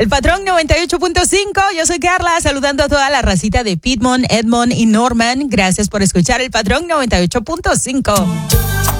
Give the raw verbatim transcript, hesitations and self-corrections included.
El Patrón noventa y ocho punto cinco, yo soy Carla, saludando a toda la racita de Piedmont, Edmond y Norman. Gracias por escuchar El Patrón noventa y ocho punto cinco.